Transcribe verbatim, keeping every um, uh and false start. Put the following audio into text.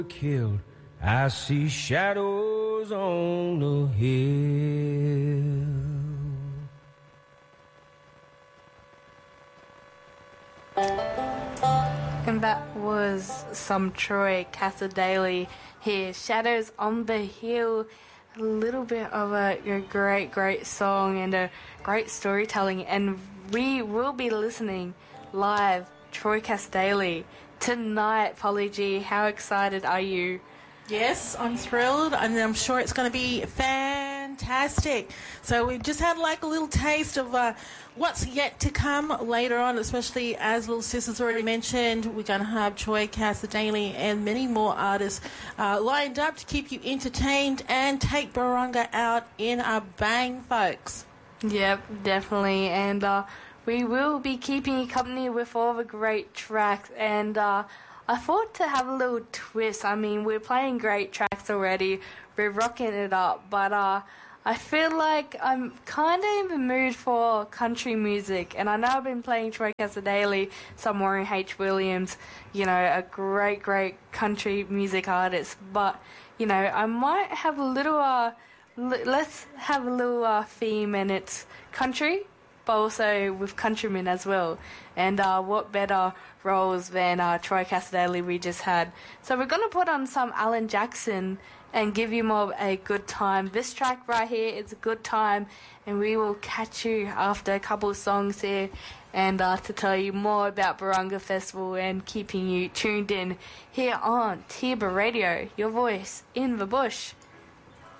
killed. I see shadows on the hill. And that was some Troy Cassar-Daley here, Shadows on the Hill. A little bit of a, a great, great song and a great storytelling. And we will be listening live, Troy Cassar-Daley, tonight. Polly G, how excited are you? Yes, I'm thrilled, and I'm sure it's going to be fantastic. So we've just had like a little taste of uh, what's yet to come later on, especially as Little Sister's already mentioned. We're going to have Troy Cassar-Daley and many more artists uh, lined up to keep you entertained and take Barunga out in a bang, folks. Yep, definitely. And uh, we will be keeping you company with all the great tracks. And uh, I thought to have a little twist. I mean, we're playing great tracks already. We're rocking it up. But uh, I feel like I'm kind of in the mood for country music. And I know I've been playing Troy Cassar-Daley, some Warren H. Williams, you know, a great, great country music artist. But, you know, I might have a little, uh, l- let's have a little uh, theme, and it's country, but also with countrymen as well. And uh, what better roles than uh, Troy Cassar-Daley we just had. So we're going to put on some Alan Jackson and give you more of a good time. This track right here is a good time, and we will catch you after a couple of songs here and uh, to tell you more about Barunga Festival and keeping you tuned in here on Tiba Radio, your voice in the bush.